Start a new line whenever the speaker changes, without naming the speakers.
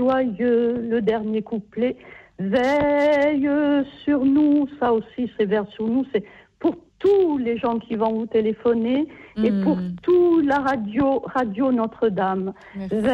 joyeux, le dernier couplet. Veille sur nous, ça aussi c'est vers sur nous, c'est pour tous les gens qui vont vous téléphoner et pour tout la radio Notre-Dame.
Merci.